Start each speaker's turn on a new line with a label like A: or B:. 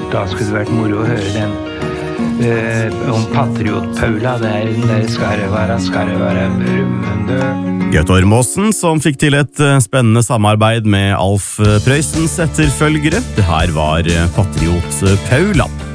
A: Da skulle det vært moro å høre den om Patriot-Paula. Der skal det være brummende.
B: Gaute Ormåsen som fikk til et spennende samarbeid med Alf Prøysens etterfølgere. Det her var Patriot-Paula.